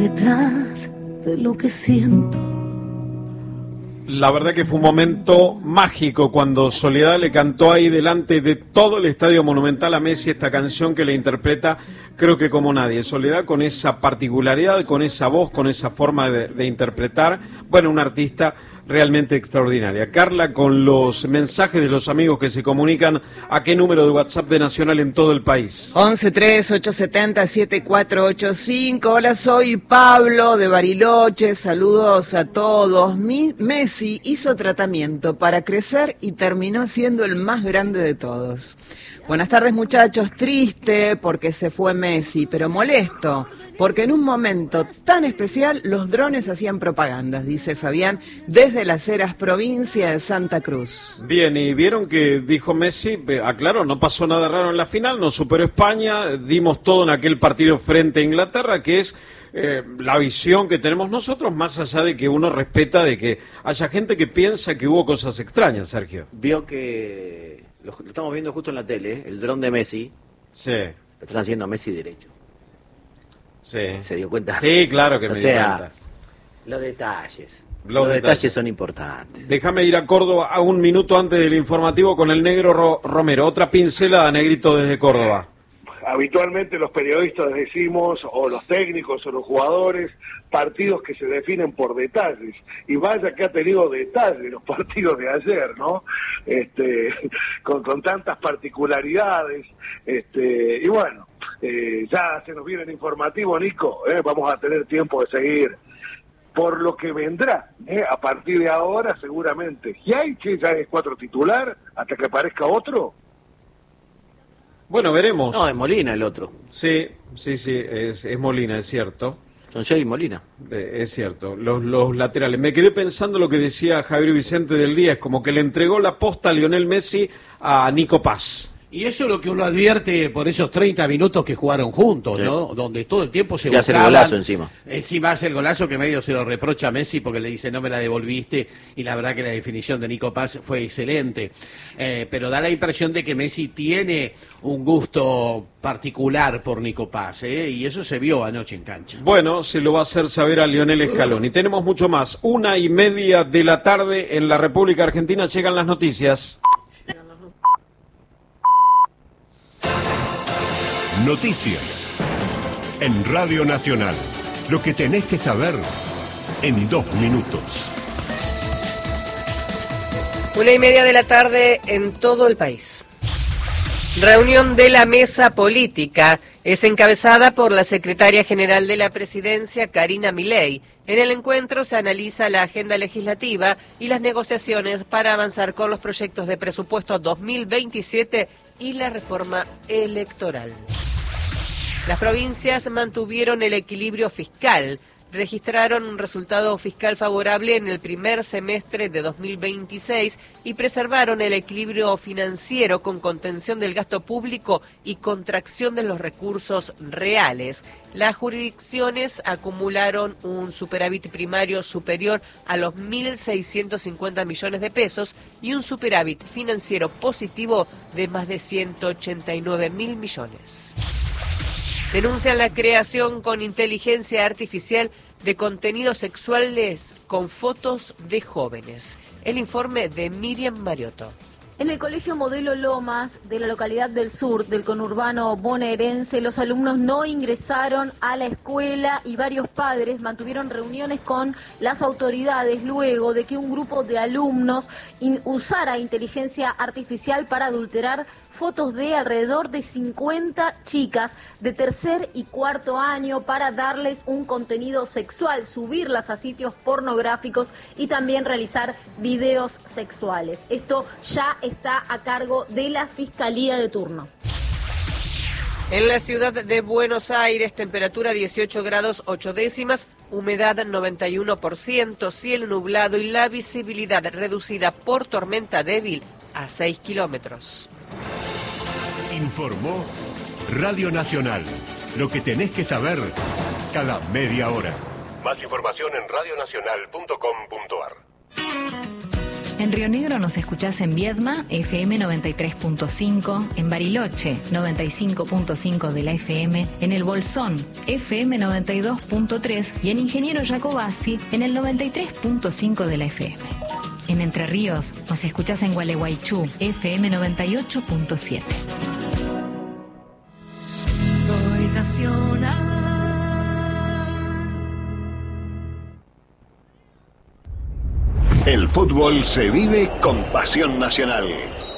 detrás de lo que siento. La verdad que fue un momento mágico cuando Soledad le cantó ahí delante de todo el Estadio Monumental a Messi esta canción que le interpreta, creo que como nadie. Soledad con esa particularidad, con esa voz, con esa forma de interpretar, bueno, una artista realmente extraordinaria. Carla, con los mensajes de los amigos que se comunican, ¿a qué número de WhatsApp de Nacional en todo el país? 1138707485. Hola, soy Pablo de Bariloche, saludos a todos. Messi hizo tratamiento para crecer y terminó siendo el más grande de todos. Buenas tardes, muchachos, triste porque se fue Messi, pero molesto porque en un momento tan especial los drones hacían propagandas, dice Fabián, desde Las Heras, provincia de Santa Cruz. Bien, y vieron que dijo Messi, aclaró, no pasó nada raro en la final, nos superó España, dimos todo en aquel partido frente a Inglaterra, que es la visión que tenemos nosotros, más allá de que uno respeta de que haya gente que piensa que hubo cosas extrañas, Sergio. Vio que, lo estamos viendo justo en la tele, el dron de Messi, Sí. lo están haciendo a Messi derecho. Sí. ¿Se dio cuenta? Sí, claro que me di cuenta. Los detalles. Los detalles son importantes. Déjame ir a Córdoba a un minuto antes del informativo con el negro Romero. Otra pincelada, negrito, desde Córdoba. Habitualmente los periodistas decimos, o los técnicos o los jugadores, partidos que se definen por detalles. Y vaya que ha tenido detalles los partidos de ayer, ¿no? Con tantas particularidades. Y bueno, ya se nos viene el informativo, Nico. Vamos a tener tiempo de seguir por lo que vendrá, a partir de ahora seguramente. ¿Y hay que ya es 4 titular hasta que aparezca otro? Bueno, veremos. No, es Molina el otro. Sí, es Molina, es cierto. Son Jay y Molina. Es cierto, los laterales. Me quedé pensando lo que decía Javier Vicente del Día, es como que le entregó la posta a Lionel Messi a Nico Paz. Y eso es lo que uno advierte por esos 30 minutos que jugaron juntos, sí, ¿no? Donde todo el tiempo se buscaban. Hace el golazo encima. Encima hace el golazo que medio se lo reprocha a Messi porque le dice no me la devolviste, y la verdad que la definición de Nico Paz fue excelente. Pero da la impresión de que Messi tiene un gusto particular por Nico Paz, y eso se vio anoche en cancha. Bueno, se lo va a hacer saber a Lionel Scaloni. Tenemos mucho más. 1:30 de la tarde en la República Argentina llegan las noticias. Noticias en Radio Nacional. Lo que tenés que saber en 2 minutos. 1:30 de la tarde en todo el país. Reunión de la mesa política es encabezada por la secretaria general de la presidencia, Karina Milei. En el encuentro se analiza la agenda legislativa y las negociaciones para avanzar con los proyectos de presupuesto 2027 y la reforma electoral. Las provincias mantuvieron el equilibrio fiscal, registraron un resultado fiscal favorable en el primer semestre de 2026 y preservaron el equilibrio financiero con contención del gasto público y contracción de los recursos reales. Las jurisdicciones acumularon un superávit primario superior a los 1.650 millones de pesos y un superávit financiero positivo de más de 189.000 millones. Denuncian la creación con inteligencia artificial de contenidos sexuales con fotos de jóvenes. El informe de Miriam Mariotto. En el Colegio Modelo Lomas de la localidad del sur del conurbano bonaerense, los alumnos no ingresaron a la escuela y varios padres mantuvieron reuniones con las autoridades luego de que un grupo de alumnos usara inteligencia artificial para adulterar fotos de alrededor de 50 chicas de tercer y cuarto año para darles un contenido sexual, subirlas a sitios pornográficos y también realizar videos sexuales. Esto ya está a cargo de la Fiscalía de turno. En la ciudad de Buenos Aires, temperatura 18 grados 8 décimas, humedad 91%, cielo nublado y la visibilidad reducida por tormenta débil a 6 kilómetros. Informó Radio Nacional. Lo que tenés que saber cada media hora. Más información en radionacional.com.ar. En Río Negro nos escuchás en Viedma, FM 93.5, en Bariloche, 95.5 de la FM, en El Bolsón, FM 92.3 y en Ingeniero Jacobasi, en el 93.5 de la FM. En Entre Ríos nos escuchás en Gualeguaychú, FM 98.7. Soy nacional. El fútbol se vive con pasión nacional.